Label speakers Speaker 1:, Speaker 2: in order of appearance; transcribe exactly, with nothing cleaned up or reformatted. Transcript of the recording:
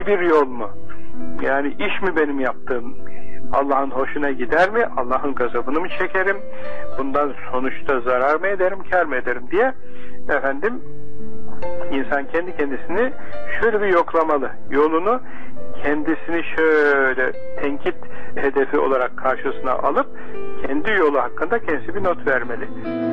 Speaker 1: bir yol mu? Yani iş mi benim yaptığım? Allah'ın hoşuna gider mi? Allah'ın gazabını mı çekerim? Bundan sonuçta zarar mı ederim, kâr mı ederim diye efendim insan kendi kendisini şöyle bir yoklamalı. Yolunu kendisini şöyle tenkit hedefi olarak karşısına alıp kendi yolu hakkında kendisi bir not vermeli.